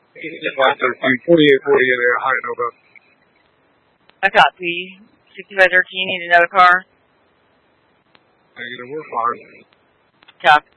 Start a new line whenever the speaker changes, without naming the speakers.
513, high Nova.
I copy. 6513, need another car?
Negative, we're fine.
Copy.